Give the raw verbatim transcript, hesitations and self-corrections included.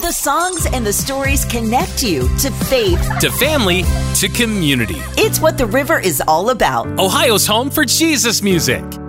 The songs and the stories connect you to faith, to family, to community. It's what the River is all about. Ohio's home for Jesus music.